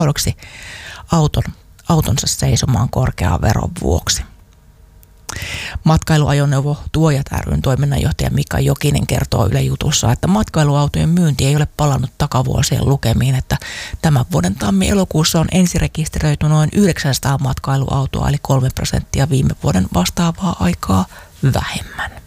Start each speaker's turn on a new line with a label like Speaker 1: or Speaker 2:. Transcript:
Speaker 1: autonsa seisomaan korkean veron vuoksi. Matkailuajoneuvo Tuojat ry:n toiminnanjohtaja Mika Jokinen kertoo Yle Jutussa, että matkailuautojen myynti ei ole palannut takavuosien lukemiin, että tämän vuoden tammi-elokuussa on ensirekisteröity noin 900 matkailuautoa, eli 3% viime vuoden vastaavaa aikaa vähemmän.